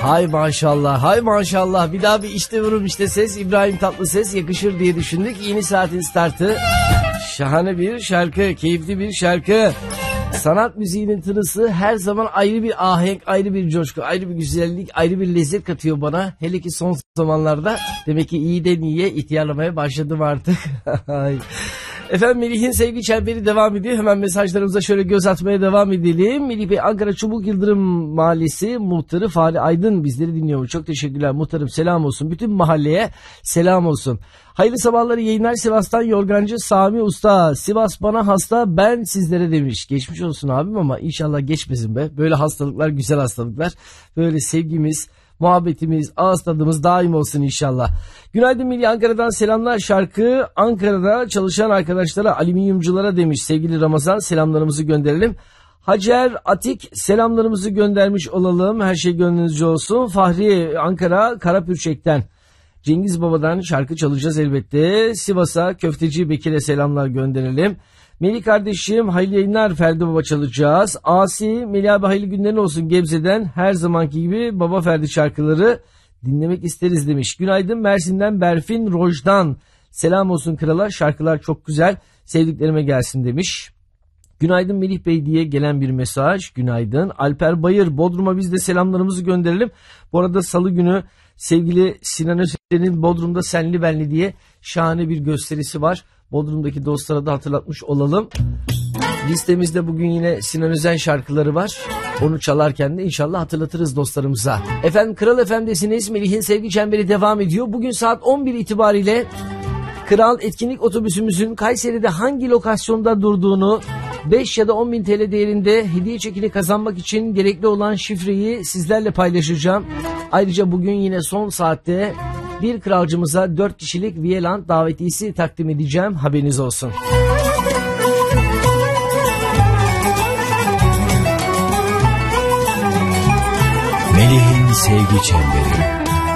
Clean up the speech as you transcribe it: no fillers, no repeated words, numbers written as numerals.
Hay maşallah, hay maşallah. Bir daha bir işte vurum işte ses. İbrahim Tatlıses yakışır diye düşündük. Yeni saatin startı. Şahane bir şarkı, keyifli bir şarkı. Sanat müziğinin tınısı her zaman ayrı bir ahenk, ayrı bir coşku, ayrı bir güzellik, ayrı bir lezzet katıyor bana. Hele ki son zamanlarda demek ki iyiden iyiye ihtiyarlamaya başladım artık. Efendim Melih'in sevgi çemberi devam ediyor. Hemen mesajlarımıza şöyle göz atmaya devam edelim. Melih Bey Ankara Çubuk Yıldırım Mahallesi muhtarı Fahri Aydın bizleri dinliyor. Çok teşekkürler muhtarım, selam olsun. Bütün mahalleye selam olsun. Hayırlı sabahları yayınlar. Sivas'tan Yorgancı Sami Usta. Sivas bana hasta, ben sizlere demiş. Geçmiş olsun abim ama inşallah geçmesin be. Böyle hastalıklar güzel hastalıklar. Böyle sevgimiz, muhabbetimiz, ağız tadımız daim olsun inşallah. Günaydın Melih, Ankara'dan selamlar. Şarkı Ankara'da çalışan arkadaşlara, alüminyumculara demiş. Sevgili Ramazan, selamlarımızı gönderelim. Hacer Atik selamlarımızı göndermiş olalım. Her şey gönlünüzce olsun. Fahri Ankara Karapürçek'ten. Cengiz Baba'dan şarkı çalacağız elbette. Sivas'a Köfteci Bekir'e selamlar gönderelim. Melih kardeşim hayırlı yayınlar, Ferdi Baba çalacağız. Asi Melih abi hayırlı günlerin olsun Gebze'den. Her zamanki gibi Baba Ferdi şarkıları dinlemek isteriz demiş. Günaydın Mersin'den Berfin Roj'dan. Selam olsun krala, şarkılar çok güzel, sevdiklerime gelsin demiş. Günaydın Melih Bey diye gelen bir mesaj. Günaydın. Alper Bayır Bodrum'a biz de selamlarımızı gönderelim. Bu arada salı günü sevgili Sinan Özen'in Bodrum'da Senli Benli diye şahane bir gösterisi var. Bodrum'daki dostlara da hatırlatmış olalım. Listemizde bugün yine Sinan Özen şarkıları var. Onu çalarken de inşallah hatırlatırız dostlarımıza. Efendim Kral FM'desiniz. Melih'in sevgi çemberi devam ediyor. Bugün saat 11 itibariyle Kral etkinlik otobüsümüzün Kayseri'de hangi lokasyonda durduğunu, 5 ya da 10 bin TL değerinde hediye çekini kazanmak için gerekli olan şifreyi sizlerle paylaşacağım. Ayrıca bugün yine son saatte bir kralcımıza 4 kişilik Viyeland davetiyesi takdim edeceğim. Haberiniz olsun. Melih'in sevgi çemberi.